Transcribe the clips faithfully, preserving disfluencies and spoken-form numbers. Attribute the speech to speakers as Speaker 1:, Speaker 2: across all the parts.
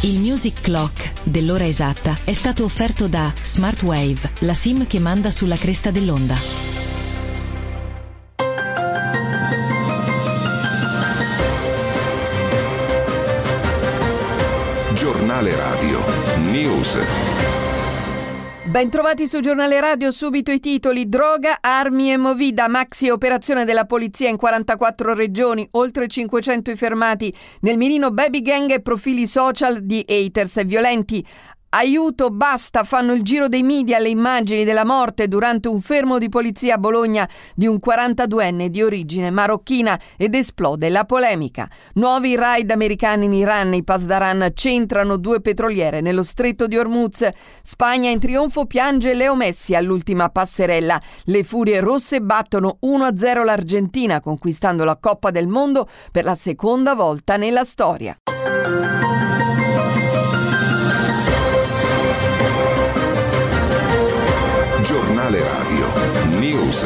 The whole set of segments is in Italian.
Speaker 1: Il Music Clock dell'ora esatta è stato offerto da Smartwave, la SIM che manda sulla cresta dell'onda.
Speaker 2: Giornale Radio News.
Speaker 3: Bentrovati su Giornale Radio, subito i titoli. Droga, armi e movida, maxi operazione della polizia in quarantaquattro regioni, oltre cinquecento i fermati, nel mirino baby gang e profili social di haters e violenti. Aiuto, basta, fanno il giro dei media le immagini della morte durante un fermo di polizia a Bologna di un quarantaduenne di origine marocchina ed esplode la polemica. Nuovi raid americani in Iran, i Pasdaran centrano due petroliere nello stretto di Hormuz. Spagna in trionfo piange Leo Messi all'ultima passerella. Le furie rosse battono uno a zero l'Argentina, conquistando la Coppa del Mondo per la seconda volta nella storia.
Speaker 2: Giornale Radio News.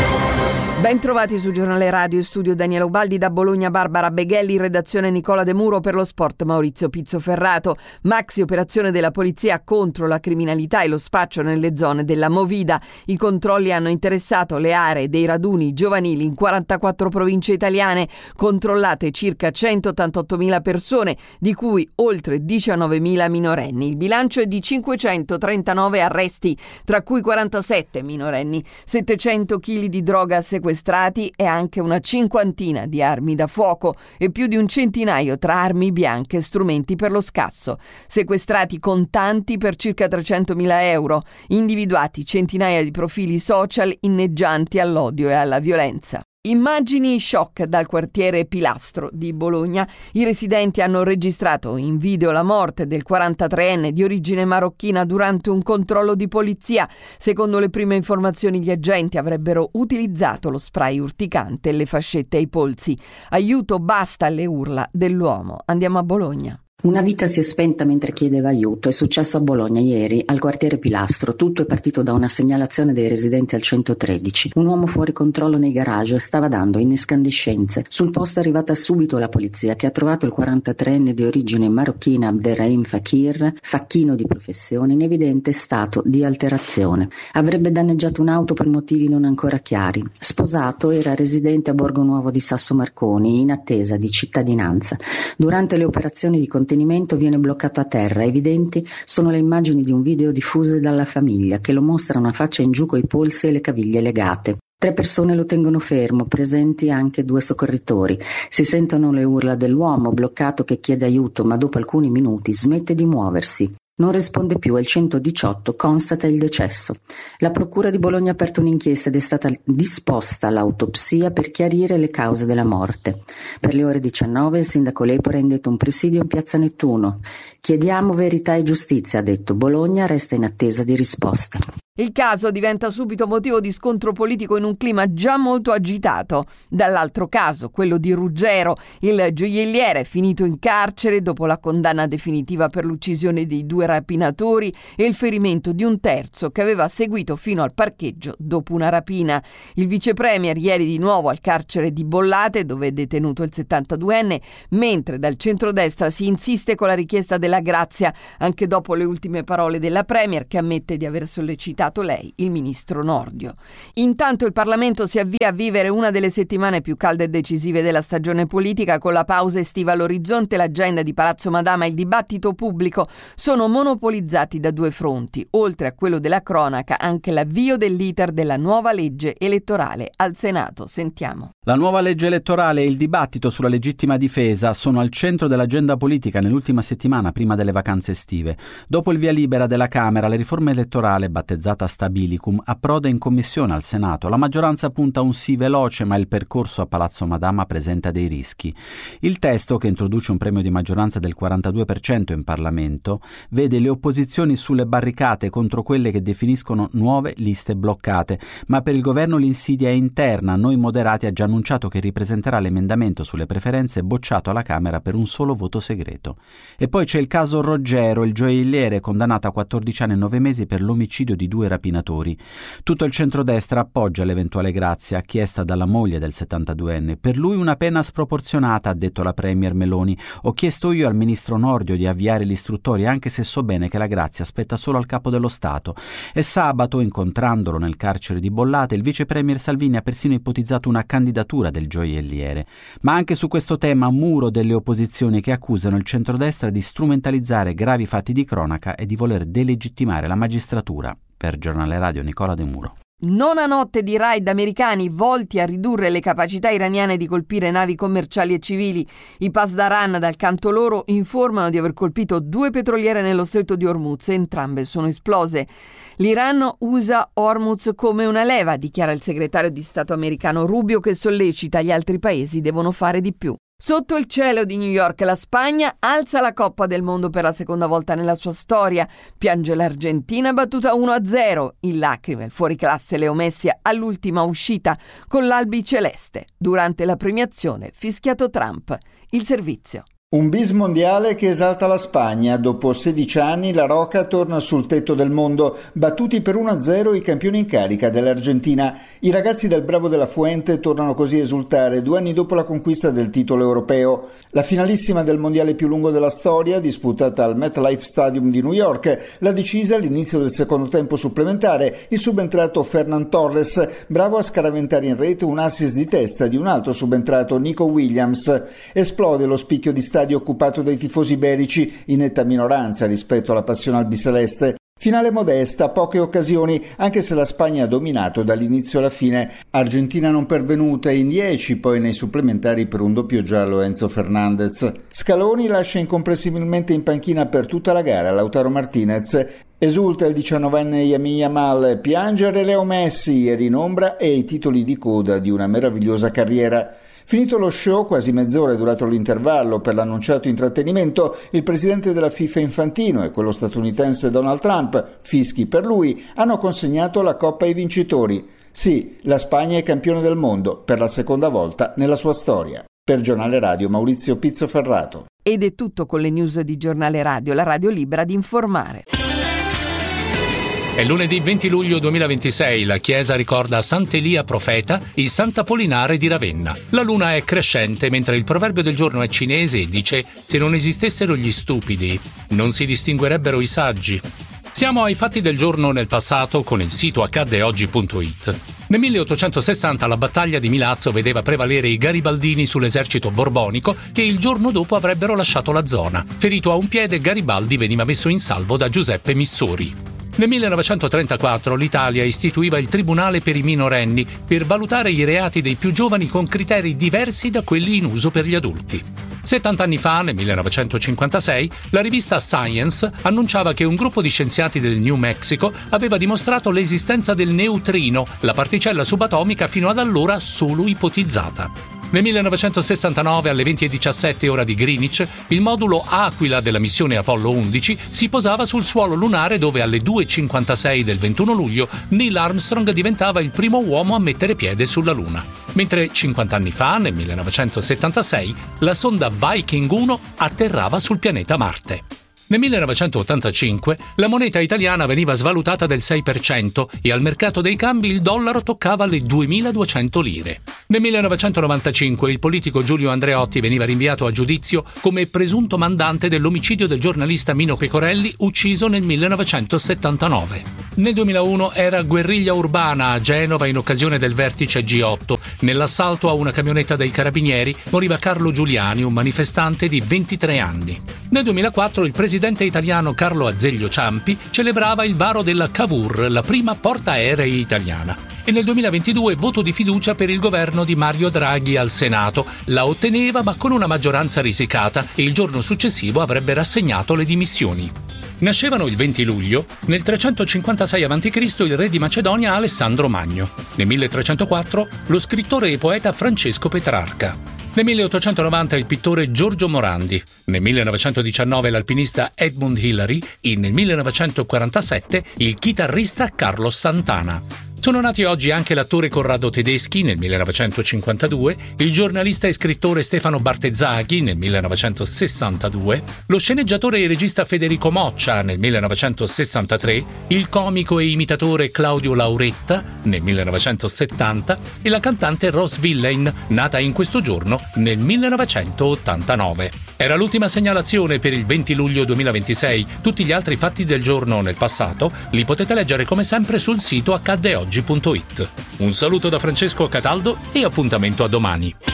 Speaker 3: Ben trovati su Giornale Radio, studio Daniela Ubaldi, da Bologna Barbara Beghelli, redazione Nicola De Muro, per lo sport Maurizio Pizzoferrato. Maxi operazione della polizia contro la criminalità e lo spaccio nelle zone della Movida. I controlli hanno interessato le aree dei raduni giovanili in quarantaquattro province italiane, controllate circa centottantottomila persone, di cui oltre diciannovemila minorenni. Il bilancio è di cinquecentotrentanove arresti, tra cui quarantasette minorenni, settecento chili di droga sequestrati e anche una cinquantina di armi da fuoco e più di un centinaio tra armi bianche e strumenti per lo scasso. Sequestrati contanti per circa trecentomila euro, individuati centinaia di profili social inneggianti all'odio e alla violenza. Immagini shock dal quartiere Pilastro di Bologna. I residenti hanno registrato in video la morte del quarantatreenne di origine marocchina durante un controllo di polizia. Secondo le prime informazioni, gli agenti avrebbero utilizzato lo spray urticante e le fascette ai polsi. Aiuto, basta, le urla dell'uomo. Andiamo a Bologna.
Speaker 4: Una vita si è spenta mentre chiedeva aiuto. È successo a Bologna ieri, al quartiere Pilastro. Tutto è partito da una segnalazione dei residenti al centotredici. Un uomo fuori controllo nei garage stava dando inescandescenze. Sul posto è arrivata subito la polizia, che ha trovato il quarantatreenne di origine marocchina Abderrahim Fakir, facchino di professione, in evidente stato di alterazione. Avrebbe danneggiato un'auto per motivi non ancora chiari. Sposato, era residente a Borgo Nuovo di Sasso Marconi, in attesa di cittadinanza. Durante le operazioni di contenimento viene bloccato a terra. Evidenti sono le immagini di un video diffuse dalla famiglia, che lo mostrano a faccia in giù coi polsi e le caviglie legate. Tre persone lo tengono fermo, presenti anche due soccorritori. Si sentono le urla dell'uomo bloccato che chiede aiuto, ma dopo alcuni minuti smette di muoversi. Non risponde più e il centodiciotto constata il decesso. La Procura di Bologna ha aperto un'inchiesta ed è stata disposta l'autopsia per chiarire le cause della morte. Per le ore diciannove il sindaco Lepore ha indetto un presidio in piazza Nettuno. Chiediamo verità e giustizia, ha detto. Bologna resta in attesa di risposte.
Speaker 3: Il caso diventa subito motivo di scontro politico in un clima già molto agitato. Dall'altro caso, quello di Ruggero, il gioielliere è finito in carcere dopo la condanna definitiva per l'uccisione dei due rapinatori e il ferimento di un terzo che aveva seguito fino al parcheggio dopo una rapina. Il vicepremier ieri di nuovo al carcere di Bollate, dove è detenuto il settantaduenne, mentre dal centrodestra si insiste con la richiesta della grazia, anche dopo le ultime parole della premier, che ammette di aver sollecitato lei, il ministro Nordio. Intanto il Parlamento si avvia a vivere una delle settimane più calde e decisive della stagione politica. Con la pausa estiva all'orizzonte, l'agenda di Palazzo Madama e il dibattito pubblico sono monopolizzati da due fronti. Oltre a quello della cronaca, anche l'avvio dell'iter della nuova legge elettorale al Senato. Sentiamo.
Speaker 5: La nuova legge elettorale e il dibattito sulla legittima difesa sono al centro dell'agenda politica nell'ultima settimana prima delle vacanze estive. Dopo il via libera della Camera, la riforma elettorale, battezzata Stabilicum, approda in commissione al Senato. La maggioranza punta a un sì veloce, ma il percorso a Palazzo Madama presenta dei rischi. Il testo, che introduce un premio di maggioranza del quarantadue per cento in Parlamento, vede le opposizioni sulle barricate contro quelle che definiscono nuove liste bloccate, ma per il governo l'insidia è interna. Noi Moderati ha già annunciato che ripresenterà l'emendamento sulle preferenze bocciato alla Camera per un solo voto segreto. E poi c'è il caso Ruggero, il gioielliere condannato a quattordici anni e nove mesi per l'omicidio di due due rapinatori. Tutto il centrodestra appoggia l'eventuale grazia chiesta dalla moglie del settantaduenne. Per lui una pena sproporzionata, ha detto la premier Meloni. Ho chiesto io al ministro Nordio di avviare l'istruttoria, anche se so bene che la grazia spetta solo al capo dello Stato. E sabato, incontrandolo nel carcere di Bollate, il vice premier Salvini ha persino ipotizzato una candidatura del gioielliere. Ma anche su questo tema muro delle opposizioni che accusano il centrodestra di strumentalizzare gravi fatti di cronaca e di voler delegittimare la magistratura. Per Giornale Radio, Nicola De Muro.
Speaker 3: Nona notte di raid americani volti a ridurre le capacità iraniane di colpire navi commerciali e civili. I Pasdaran, dal canto loro, informano di aver colpito due petroliere nello stretto di Hormuz e entrambe sono esplose. L'Iran usa Hormuz come una leva, dichiara il segretario di Stato americano Rubio, che sollecita gli altri paesi devono fare di più. Sotto il cielo di New York la Spagna alza la Coppa del Mondo per la seconda volta nella sua storia. Piange l'Argentina battuta uno a zero. In lacrime il fuoriclasse Leo Messi all'ultima uscita con l'Albi celeste. Durante la premiazione fischiato Trump. Il servizio.
Speaker 6: Un bis mondiale che esalta la Spagna. Dopo sedici anni la Roca torna sul tetto del mondo, battuti per uno a zero i campioni in carica dell'Argentina. I ragazzi del Bravo della Fuente tornano così a esultare due anni dopo la conquista del titolo europeo. La finalissima del mondiale più lungo della storia, disputata al MetLife Stadium di New York, l'ha decisa all'inizio del secondo tempo supplementare il subentrato Fernan Torres, bravo a scaraventare in rete un assist di testa di un altro subentrato, Nico Williams. Esplode lo spicchio di stadio occupato dai tifosi iberici, in netta minoranza rispetto alla passione albiceleste. Finale modesta, poche occasioni, anche se la Spagna ha dominato dall'inizio alla fine. Argentina non pervenuta in dieci, poi nei supplementari per un doppio giallo Enzo Fernandez. Scaloni lascia incomprensibilmente in panchina per tutta la gara Lautaro Martinez. Esulta il diciannovenne Yamin Yamal, piangere Leo Messi, ieri in ombra e i titoli di coda di una meravigliosa carriera. Finito lo show, quasi mezz'ora è durato l'intervallo per l'annunciato intrattenimento, il presidente della FIFA Infantino e quello statunitense Donald Trump, fischi per lui, hanno consegnato la Coppa ai vincitori. Sì, la Spagna è campione del mondo per la seconda volta nella sua storia. Per Giornale Radio, Maurizio Pizzoferrato.
Speaker 3: Ed è tutto con le news di Giornale Radio, la radio libera di informare.
Speaker 7: È lunedì venti luglio duemilaventisei, la Chiesa ricorda Sant'Elia profeta e Sant'Apollinare di Ravenna. La luna è crescente, mentre il proverbio del giorno è cinese e dice: se non esistessero gli stupidi, non si distinguerebbero i saggi. Siamo ai fatti del giorno nel passato con il sito accadde oggi punto it. Nel milleottocentosessanta la battaglia di Milazzo vedeva prevalere i garibaldini sull'esercito borbonico che il giorno dopo avrebbero lasciato la zona. Ferito a un piede, Garibaldi veniva messo in salvo da Giuseppe Missori. Nel millenovecentotrentaquattro l'Italia istituiva il Tribunale per i minorenni per valutare i reati dei più giovani con criteri diversi da quelli in uso per gli adulti. settanta anni fa, nel millenovecentocinquantasei, la rivista Science annunciava che un gruppo di scienziati del New Mexico aveva dimostrato l'esistenza del neutrino, la particella subatomica fino ad allora solo ipotizzata. Nel millenovecentosessantanove, alle venti e diciassette ora di Greenwich, il modulo Aquila della missione Apollo undici si posava sul suolo lunare dove alle due e cinquantasei del ventuno luglio Neil Armstrong diventava il primo uomo a mettere piede sulla Luna. Mentre cinquanta anni fa, nel millenovecentosettantasei, la sonda Viking uno atterrava sul pianeta Marte. Nel millenovecentottantacinque la moneta italiana veniva svalutata del sei per cento e al mercato dei cambi il dollaro toccava le duemiladuecento lire. Nel millenovecentonovantacinque il politico Giulio Andreotti veniva rinviato a giudizio come presunto mandante dell'omicidio del giornalista Mino Pecorelli, ucciso nel millenovecentosettantanove. Nel duemilauno era guerriglia urbana a Genova in occasione del vertice G otto. Nell'assalto a una camionetta dei carabinieri moriva Carlo Giuliani, un manifestante di ventitré anni. Nel duemilaquattro il presidente italiano Carlo Azeglio Ciampi celebrava il varo della Cavour, la prima portaerei italiana. E nel duemilaventidue voto di fiducia per il governo di Mario Draghi al Senato. La otteneva ma con una maggioranza risicata e il giorno successivo avrebbe rassegnato le dimissioni. Nascevano il venti luglio, nel trecentocinquantasei avanti Cristo il re di Macedonia Alessandro Magno. Nel milletrecentoquattro lo scrittore e poeta Francesco Petrarca. Nel milleottocentonovanta il pittore Giorgio Morandi. Nel millenovecentodiciannove l'alpinista Edmund Hillary e nel millenovecentoquarantasette il chitarrista Carlos Santana. Sono nati oggi anche l'attore Corrado Tedeschi nel millenovecentocinquantadue, il giornalista e scrittore Stefano Bartezzaghi nel millenovecentosessantadue, lo sceneggiatore e regista Federico Moccia nel millenovecentosessantatré, il comico e imitatore Claudio Lauretta nel millenovecentosettanta e la cantante Rose Villain, nata in questo giorno nel millenovecentottantanove. Era l'ultima segnalazione per il venti luglio duemilaventisei. Tutti gli altri fatti del giorno nel passato li potete leggere come sempre sul sito accadde oggi punto it. Un saluto da Francesco Cataldo e appuntamento a domani.